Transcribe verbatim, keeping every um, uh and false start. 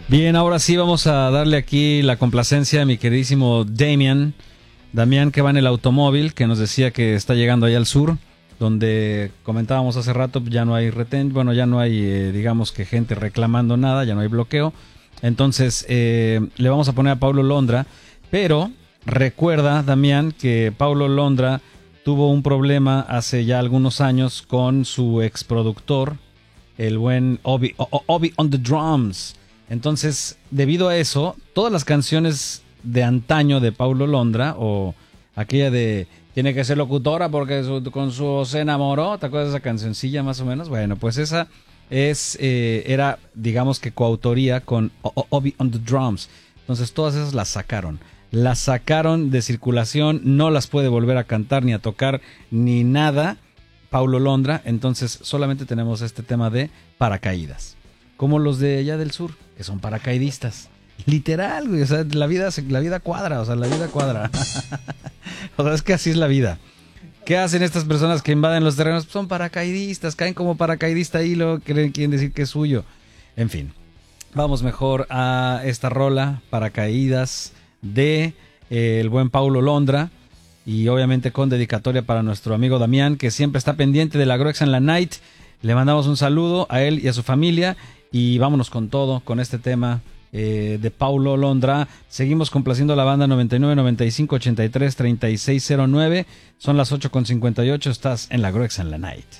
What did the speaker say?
Bien, ahora sí vamos a darle aquí la complacencia a mi queridísimo Damian. Damián, que va en el automóvil, que nos decía que está llegando allá al sur, donde comentábamos hace rato, ya no hay retén, bueno, ya no hay, eh, digamos que gente reclamando nada, ya no hay bloqueo. Entonces, eh, le vamos a poner a Paulo Londra, pero recuerda, Damián, que Paulo Londra tuvo un problema hace ya algunos años con su exproductor, el buen Obi, Obi on the Drums. Entonces, debido a eso, todas las canciones de antaño de Paulo Londra, o aquella de tiene que ser locutora porque su, con su se enamoró, ¿te acuerdas de esa cancioncilla más o menos? Bueno, pues esa es eh, era, digamos que coautoría con Obi on the Drums. Entonces todas esas las sacaron. Las sacaron de circulación, no las puede volver a cantar ni a tocar ni nada Paulo Londra. Entonces solamente tenemos este tema de paracaídas, como los de allá del sur, que son paracaidistas. Literal, güey, o sea, la vida, la vida cuadra, o sea, la vida cuadra. O sea, es que así es la vida. ¿Qué hacen estas personas que invaden los terrenos? Son paracaidistas, caen como paracaidista y luego quieren decir que es suyo. En fin, vamos mejor a esta rola, Paracaídas, de eh, el buen Paulo Londra. Y obviamente con dedicatoria para nuestro amigo Damián, que siempre está pendiente de la Groexan en la Night. Le mandamos un saludo a él y a su familia. Y vámonos con todo, con este tema eh, de Paulo Londra. Seguimos complaciendo a la banda noventa y nueve, noventa y cinco, ochenta y tres, treinta y seis cero nueve. Son las ocho con cincuenta y ocho. Estás en la Groexan en la Night.